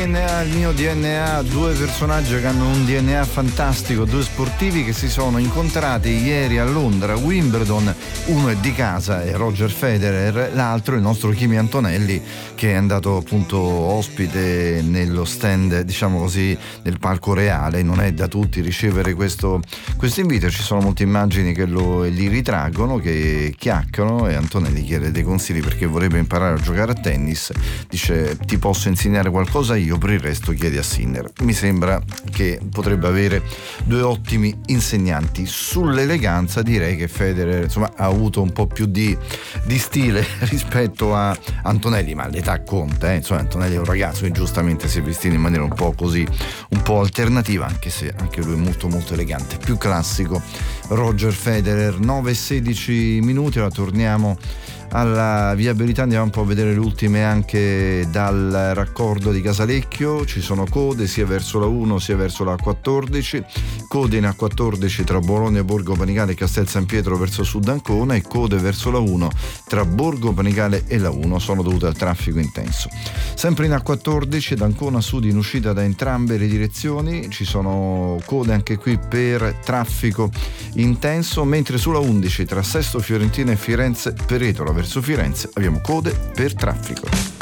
DNA, il mio DNA, due personaggi che hanno un DNA fantastico, due sportivi che si sono incontrati ieri a Londra, Wimbledon. Uno è di casa, è Roger Federer, l'altro è il nostro Kimi Antonelli, che è andato appunto ospite nello stand, diciamo così, del palco reale. Non è da tutti ricevere questo invito, ci sono molte immagini che li ritraggono, che chiacchierano, e Antonelli chiede dei consigli perché vorrebbe imparare a giocare a tennis. Dice: ti posso insegnare qualcosa io, per il resto chiedi a Sinner. Mi sembra che potrebbe avere due ottimi insegnanti. Sull'eleganza direi che Federer insomma ha avuto un po' più di stile rispetto a Antonelli, ma l'età conta, insomma Antonelli è un ragazzo che giustamente si è vestito in maniera un po' così, un po' alternativa, anche se anche lui è molto molto elegante, più classico. Roger Federer. 9:16. Ora torniamo alla viabilità, andiamo un po' a vedere le ultime anche dal raccordo di Casalecchio. Ci sono code sia verso la 1 sia verso la 14, code in A14 tra Bologna, Borgo Panigale e Castel San Pietro verso Sud Ancona, e code verso la 1 tra Borgo Panigale e la 1 sono dovute al traffico intenso. Sempre in A14 da Ancona Sud in uscita da entrambe le direzioni ci sono code anche qui per traffico intenso, mentre sulla 11 tra Sesto Fiorentina e Firenze Peretola verso Firenze abbiamo code per traffico.